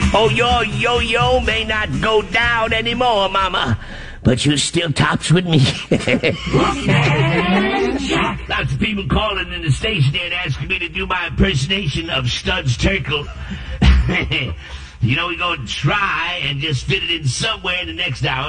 Oh, your yo-yo may not go down anymore, Mama, but you still tops with me. Lots of people calling in the station there and asking me to do my impersonation of Studs Terkel. We're going to try and just fit it in somewhere in the next hour.